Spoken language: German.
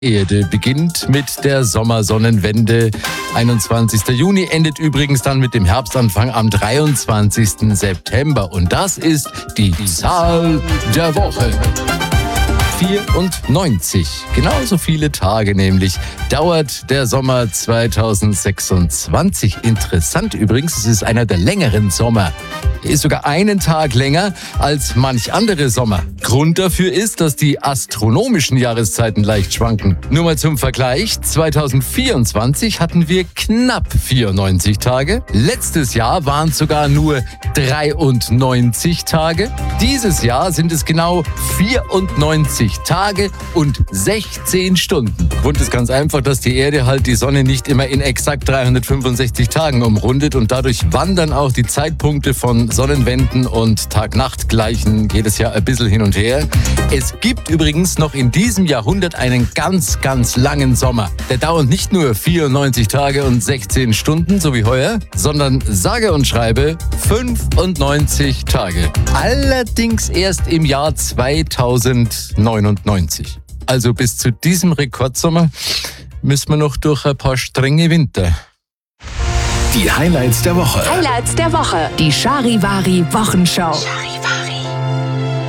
Erde beginnt mit der Sommersonnenwende. 21. Juni endet übrigens dann mit dem Herbstanfang am 23. September. Und das ist die Zahl der Woche. 94. Genauso viele Tage nämlich dauert der Sommer 2026. Interessant übrigens, es ist einer der längeren Sommer. Er ist sogar einen Tag länger als manch andere Sommer. Grund dafür ist, dass die astronomischen Jahreszeiten leicht schwanken. Nur mal zum Vergleich, 2024 hatten wir knapp 94 Tage. Letztes Jahr waren es sogar nur 93 Tage. Dieses Jahr sind es genau 94 Tage und 16 Stunden. Grund ist ganz einfach, dass die Erde halt die Sonne nicht immer in exakt 365 Tagen umrundet und dadurch wandern auch die Zeitpunkte von Sonnenwenden und Tag-Nacht-Gleichen jedes Jahr ein bisschen hin und her. Es gibt übrigens noch in diesem Jahrhundert einen ganz, ganz langen Sommer. Der dauert nicht nur 94 Tage und 16 Stunden, so wie heuer, sondern sage und schreibe 95 Tage. Allerdings erst im Jahr 2099. Also bis zu diesem Rekordsommer müssen wir noch durch ein paar strenge Winter. Die Highlights der Woche. Die Charivari Wochenschau.